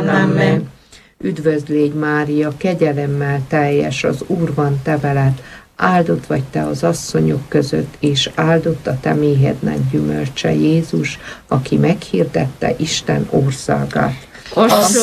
Amen. Üdvözl légy Mária, kegyelemmel teljes, az Úr van te veled, áldott vagy te az asszonyok között, és áldott a te méhednek gyümölcse, Jézus, aki meghirdette Isten országát. Osszó